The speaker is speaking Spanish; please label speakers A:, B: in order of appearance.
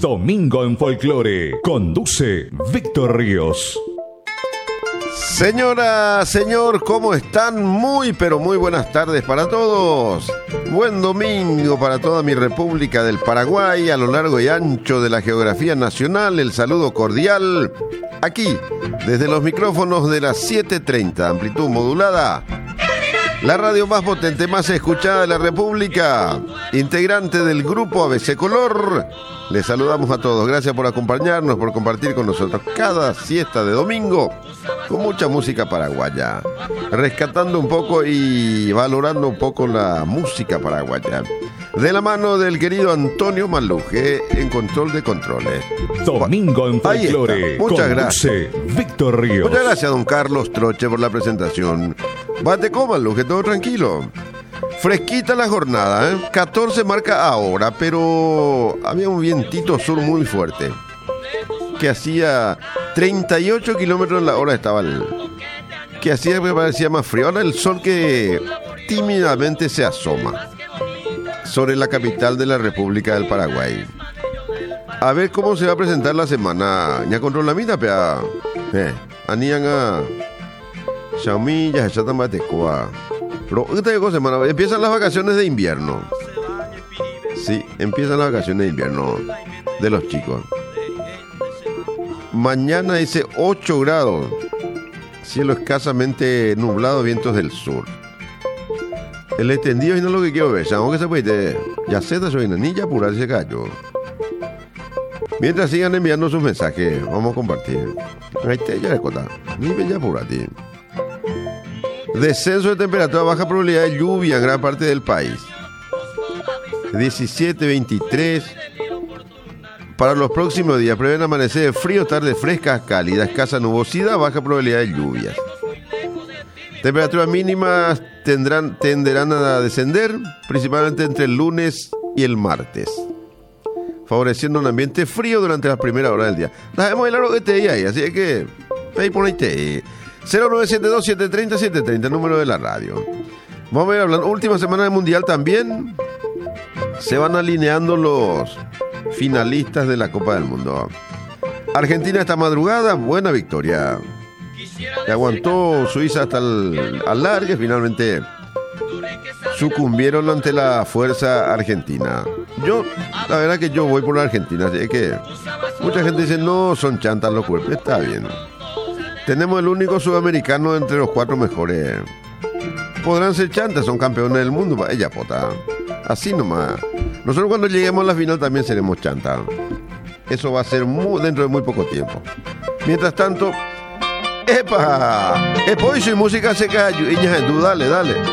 A: Domingo en Folclore. Conduce Víctor Ríos.
B: Señora, señor, ¿cómo están? Muy, pero muy buenas tardes para todos. Buen domingo para toda mi República del Paraguay, a lo largo y ancho de la geografía nacional. El saludo cordial aquí, desde los micrófonos de las 7:30, amplitud modulada. La radio más potente, más escuchada de la República, integrante del grupo ABC Color. Les saludamos a todos. Gracias por acompañarnos, por compartir con nosotros cada siesta de domingo con mucha música paraguaya, rescatando un poco y valorando un poco la música paraguaya. De la mano del querido Antonio Maluje en control de controles.
A: Domingo en Folclore.
B: Muchas gracias.
A: Víctor Ríos.
B: Muchas gracias, don Carlos Troche, por la presentación. Bate con Maluje, todo tranquilo. Fresquita la jornada, 14 marca ahora, pero había un vientito sur muy fuerte que hacía 38 kilómetros la hora, estaba que hacía que parecía más frío. Ahora el sol que tímidamente se asoma sobre la capital de la República del Paraguay. A ver cómo se va a presentar la semana. Ya control la mitad, pero anían a Xiaomi, ya se trata de Tecoa. Pero esta semana empiezan las vacaciones de invierno. Sí, empiezan las vacaciones de invierno de los chicos. Mañana dice 8 grados. Cielo escasamente nublado, vientos del sur. El extendido y no es lo que quiero ver. Sabemos que se puede. Ya se da soy ni ya pura se cayó. Mientras sigan enviando sus mensajes, vamos a compartir. Ahí te ya recordar. Ni ya pura ti. Descenso de temperatura, baja probabilidad de lluvia en gran parte del país. 17, 23. Para los próximos días prevén amanecer de frío, tarde frescas, cálidas, escasa nubosidad, baja probabilidad de lluvias. Temperaturas mínimas tenderán a descender, principalmente entre el lunes y el martes, favoreciendo un ambiente frío durante las primeras horas del día. Dejemos el largo que te ahí, así que ahí ponete 0972-730-730, número de la radio. Vamos a ir hablando. Última semana del Mundial también. Se van alineando los finalistas de la Copa del Mundo. Argentina esta madrugada, buena victoria. Que aguantó Suiza hasta el alargue, finalmente sucumbieron ante la fuerza argentina. La verdad que yo voy por la Argentina, así que mucha gente dice, no, son chantas los cuerpos, está bien. Tenemos el único sudamericano entre los 4 mejores. Podrán ser chantas, son campeones del mundo, ella pota. Así nomás. Nosotros cuando lleguemos a la final también seremos chantas. Eso va a ser dentro de muy poco tiempo. Mientras tanto, ¡epa! Hoy su música se cayó. Dale.